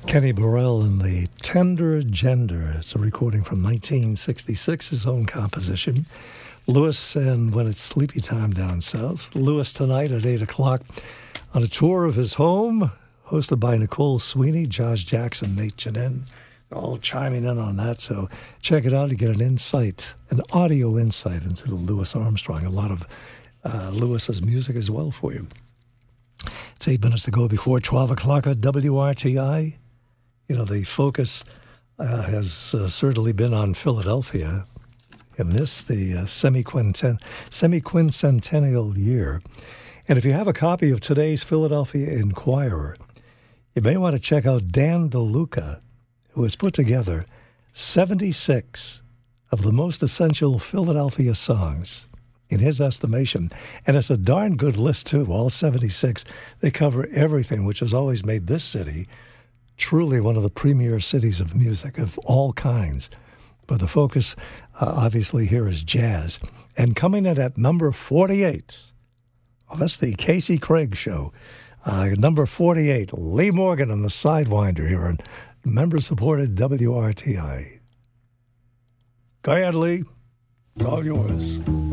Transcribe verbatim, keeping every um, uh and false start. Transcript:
Kenny Burrell and the Tender Gender. It's a recording from nineteen sixty-six, his own composition. Lewis and When It's Sleepy Time Down South. Lewis tonight at eight o'clock on a tour of his home, hosted by Nicole Sweeney, Josh Jackson, Nate Janin, all chiming in on that. So check it out to get an insight, an audio insight into the Louis Armstrong. A lot of uh, Lewis's music as well for you. It's eight minutes to go before twelve o'clock at W R T I. You know, the focus uh, has uh, certainly been on Philadelphia in this, the uh, semi-quinten- semi-quincentennial year. And if you have a copy of today's Philadelphia Inquirer, you may want to check out Dan DeLuca, who has put together seventy-six of the most essential Philadelphia songs, in his estimation. And it's a darn good list, too, all seventy-six. They cover everything, which has always made this city truly one of the premier cities of music of all kinds. But the focus, uh, obviously, here is jazz. And coming in at number forty-eight, well, that's the Casey Craig Show. Uh, number forty-eight, Lee Morgan on the Sidewinder here on member-supported W R T I. Go ahead, Lee. It's all yours.